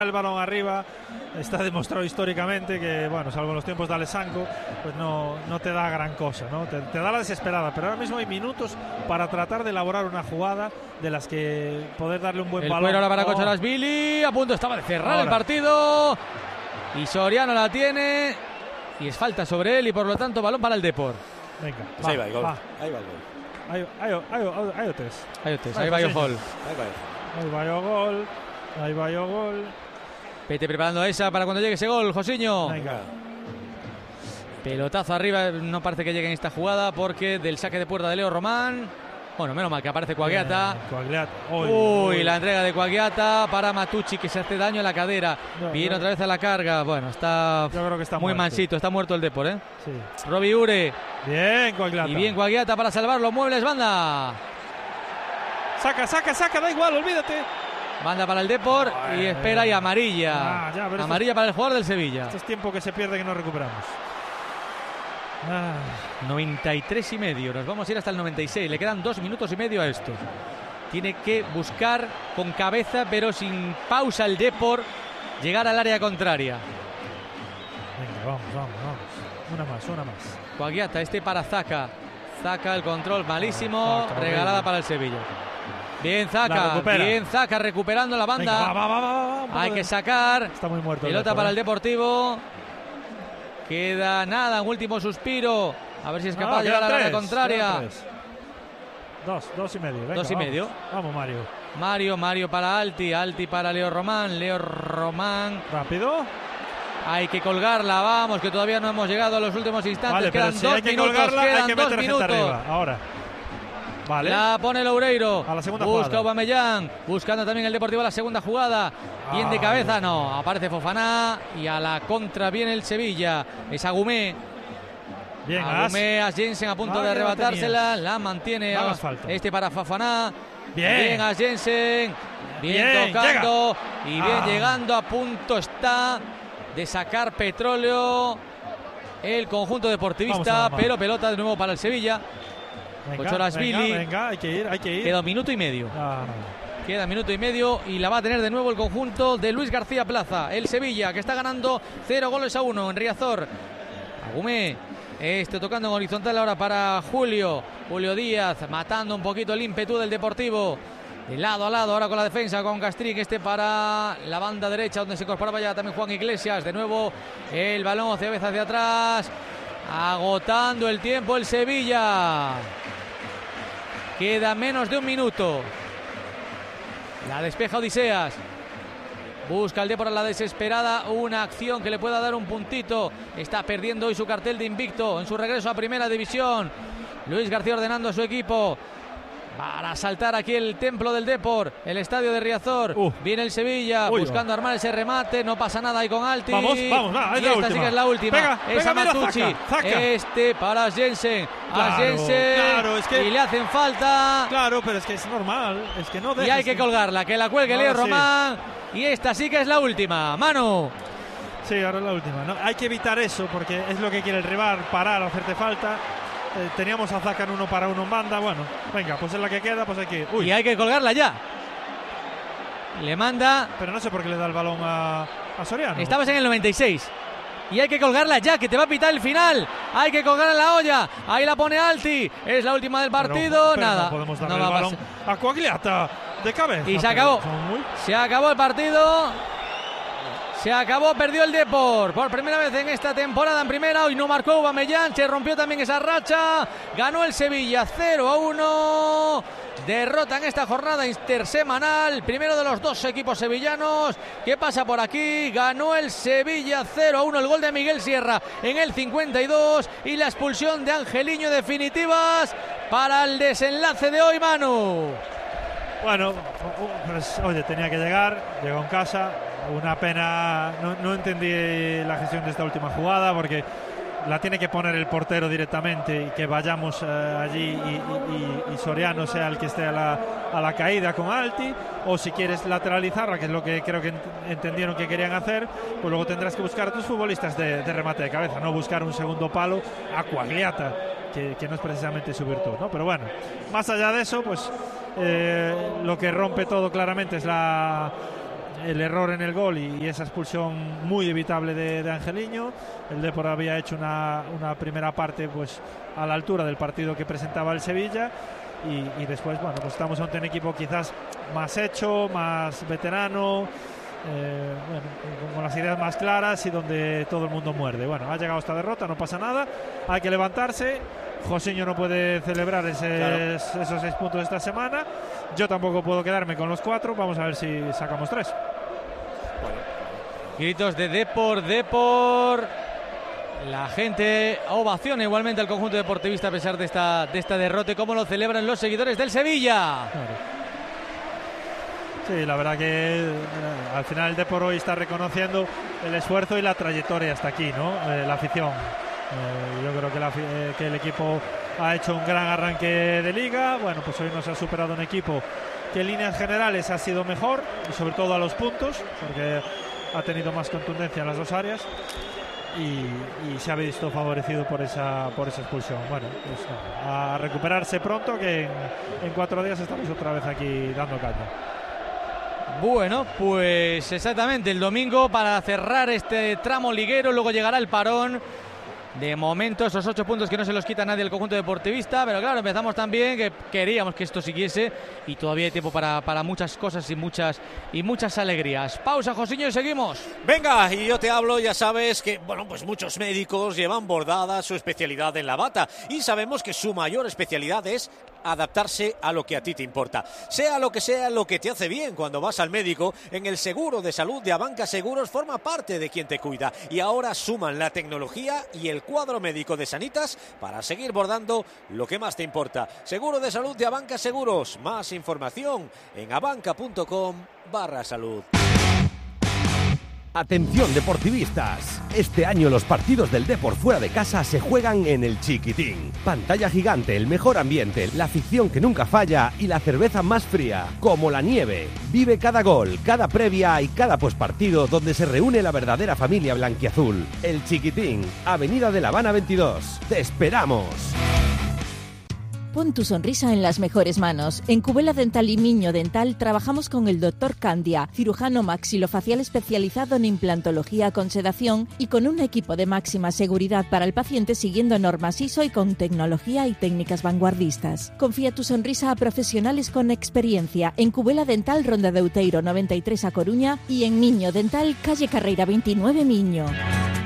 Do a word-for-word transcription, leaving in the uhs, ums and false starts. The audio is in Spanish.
el balón arriba. Está demostrado históricamente que, bueno, salvo en los tiempos de Alessandro, pues no, no te da gran cosa, ¿no? Te, te da la desesperada, pero ahora mismo hay minutos para tratar de elaborar una jugada de las que poder darle un buen el balón. Cuero ahora para oh. Kocholasvili, a punto estaba de cerrar Ahora. el partido y Soriano la tiene y es falta sobre él y por lo tanto balón para el Depor. Venga, Pues va, ahí va el gol. va. Ahí va el gol. Ahí, ahí, ahí, ahí, ahí, tres. Ahí está, Ahí ahí va pues el sí. gol. Ahí va el Ahí va yo gol. Ahí va yo gol. Vete preparando esa para cuando llegue ese gol, Josiño. Venga. Pelotazo arriba, no parece que llegue en esta jugada porque del saque de puerta de Leo Román. Bueno, menos mal que aparece Quagliata. Eh, Quagliata. Uy, Uy, uy. la entrega de Quagliata para Matucci, que se hace daño en la cadera. No, Viene no. otra vez a la carga. Bueno, está, Yo creo que está muy muerto. mansito, está muerto el Depor, ¿eh? Sí. Robbie Ure. Bien, Quagliata. Y bien Quagliata para salvar los muebles, banda. Saca, saca, saca, da igual, olvídate. Banda para el Depor y espera y amarilla. Ah, ya, pero Amarilla para el jugador del Sevilla. Este es tiempo que se pierde que no recuperamos. Ah. noventa y tres y medio, nos vamos a ir hasta el noventa y seis. Le quedan dos minutos y medio a esto. Tiene que buscar con cabeza, pero sin pausa el Depor, llegar al área contraria. Venga, vamos, vamos, vamos. Una más, una más. Quagliata, este para Zaka. Zaka, el control malísimo, Zaka, regalada horrible. para el Sevilla. Bien La Zaka, recupera. bien Zaka recuperando la banda. Venga, va, va, va, va, va, un poco Hay de- que sacar. Está muy muerto. Pelota Depor, para ¿eh? el Deportivo. Queda nada, un último suspiro. A ver si es No, capaz de quedan llegar a la área tres, contraria. quedan tres. Dos, dos y medio. Venga, Dos y vamos. medio. Vamos, Mario. Mario, Mario para Alti, Alti para Leo Román, Leo Román. Rápido. Hay que colgarla, vamos, que todavía no hemos llegado a los últimos instantes. Vale, pero quedan si dos hay que minutos, colgarla, quedan hay que dos meter gente minutos. arriba. Ahora. Vale. La pone Loureiro. A la segunda Busca jugada. Aubameyang. Buscando también el Deportivo la segunda jugada. Bien de Ah, cabeza, bien. no. Aparece Fofana. Y a la contra viene el Sevilla. Es Agumé. Bien, As. Agumé, As Jensen a punto Ah, de que la arrebatársela. La mantiene. No a- hagas falta. Este para Fofana. Bien. Bien As Jensen. Bien, Bien, tocando. Y bien Ah. llegando. A punto está de sacar petróleo el conjunto Vamos deportivista. a la Pero pelota de nuevo para el Sevilla. Venga, Kocholasvili. venga, venga, hay que ir, hay que ir. Queda un minuto y medio. Ah, Queda minuto y medio y la va a tener de nuevo el conjunto de Luis García Plaza. El Sevilla, que está ganando cero goles a uno en Riazor. Agumé, este tocando en horizontal ahora para Julio. Julio Díaz, matando un poquito el ímpetu del Deportivo. De lado a lado ahora con la defensa, con Castrín, este para la banda derecha, donde se incorporaba ya también Juan Iglesias. De nuevo el balón otra vez hacia atrás. Agotando el tiempo el Sevilla. Queda menos de un minuto. La despeja Odiseas. Busca el Depor a la desesperada una acción que le pueda dar un puntito. Está perdiendo hoy su cartel de invicto en su regreso a Primera División. Luis García ordenando a su equipo para saltar aquí el templo del Depor, el estadio de Riazor. Uh. Viene el Sevilla Uy, buscando va. armar ese remate. No pasa nada ahí con Alti. Vamos, vamos, va, es y la esta última. sí que es la última. Pega, Esa pega, mira, Matucci. Zaka, Zaka. Este para Jensen. A Claro, Jensen. claro, es que- Y le hacen falta. Claro, pero es que es normal. Es que no Y dejes hay que colgarla, que la cuelgue Ahora Leo sí. Román. Y esta sí que es la última. Manu. Sí, ahora es la última. ¿no? Hay que evitar eso porque es lo que quiere el rival, parar, hacerte falta. Eh, teníamos a Zaka en uno para uno en banda. Bueno, venga, pues es la que queda, pues hay que ir. Uy, Y hay que colgarla ya. Le manda. pero no sé por qué le da el balón a, a Soriano. Estabas en el noventa y seis. Y hay que colgarla ya, que te va a pitar el final. Hay que colgar en la olla. Ahí la pone Alti. Es la última del Pero- partido. pero Nada. No podemos darle No va el a balón pasar. a Quagliata de cabeza. Y se pero acabó. son muy- Se acabó el partido. Se acabó, perdió el Depor por primera vez en esta temporada en primera. Hoy no marcó Aubameyang, se rompió también esa racha. Ganó el Sevilla cero a uno. Derrota en esta jornada intersemanal. Primero de los dos equipos sevillanos. ¿Qué pasa por aquí? Ganó el Sevilla cero a uno. El gol de Miguel Sierra en el cincuenta y dos. Y la expulsión de Angeliño definitivas para el desenlace de hoy, Manu. Bueno, pues oye, tenía que llegar. Llegó en casa. Una pena, no, no entendí la gestión de esta última jugada porque la tiene que poner el portero directamente y que vayamos eh, allí y, y- y- y Soriano sea el que esté a la, a la caída con Alti, o si quieres lateralizarla, que es lo que creo que ent- entendieron que querían hacer, pues luego tendrás que buscar a tus futbolistas de, de remate de cabeza, no buscar un segundo palo a Quagliata, que, que no es precisamente su virtud, ¿no? Pero bueno, más allá de eso, pues eh, lo que rompe todo claramente es la el error en el gol y, y esa expulsión muy evitable de, de Angeliño. El Depor había hecho una, una primera parte pues a la altura del partido que presentaba el Sevilla y, y después bueno pues estamos ante un equipo quizás más hecho, más veterano, eh, bueno, con, con las ideas más claras y donde todo el mundo muerde. Bueno, ha llegado esta derrota, no pasa nada, hay que levantarse. Josinho no puede celebrar ese, claro. esos seis puntos esta semana. Yo tampoco puedo quedarme con los cuatro. Vamos a ver si sacamos tres. Bueno. Gritos de Depor, Depor. La gente ovaciona igualmente al conjunto deportivista a pesar de esta, de esta derrota. ¿Cómo lo celebran los seguidores del Sevilla? Claro. Sí, la verdad que eh, al final el Depor hoy está reconociendo el esfuerzo y la trayectoria hasta aquí, ¿no? Eh, la afición. Eh, yo creo que, la, eh, que el equipo ha hecho un gran arranque de liga. Bueno, pues hoy nos ha superado un equipo que en líneas generales ha sido mejor y sobre todo a los puntos, porque ha tenido más contundencia en las dos áreas y, y se ha visto favorecido por esa por esa expulsión. Bueno, pues a recuperarse pronto, que en, en cuatro días estamos otra vez aquí dando caña. Bueno, pues exactamente el domingo para cerrar este tramo liguero, luego llegará el parón. De momento esos ocho puntos que no se los quita nadie el conjunto deportivista, pero claro, empezamos también que queríamos que esto siguiese y todavía hay tiempo para, para muchas cosas y muchas y muchas alegrías. Pausa, Josiño, y seguimos. Venga, y yo te hablo, ya sabes que, bueno, pues muchos médicos llevan bordada su especialidad en la bata y sabemos que su mayor especialidad es adaptarse a lo que a ti te importa. Sea lo que sea lo que te hace bien cuando vas al médico, en el seguro de salud de Abanca Seguros forma parte de quien te cuida y ahora suman la tecnología y el cuadro médico de Sanitas para seguir bordando lo que más te importa. Seguro de salud de Abanca Seguros. Más información en abanca.com barra salud. Atención deportivistas, este año los partidos del Depor fuera de casa se juegan en el Chiquitín. Pantalla gigante, el mejor ambiente, la afición que nunca falla y la cerveza más fría, como la nieve. Vive cada gol, cada previa y cada pospartido donde se reúne la verdadera familia blanquiazul. El Chiquitín, Avenida de La Habana veintidós. ¡Te esperamos! Pon tu sonrisa en las mejores manos. En Cubela Dental y Miño Dental trabajamos con el doctor Candia, cirujano maxilofacial especializado en implantología con sedación y con un equipo de máxima seguridad para el paciente siguiendo normas I S O y con tecnología y técnicas vanguardistas. Confía tu sonrisa a profesionales con experiencia en Cubela Dental, Ronda de Outeiro noventa y tres a Coruña y en Miño Dental, calle Carreira veintinueve Miño.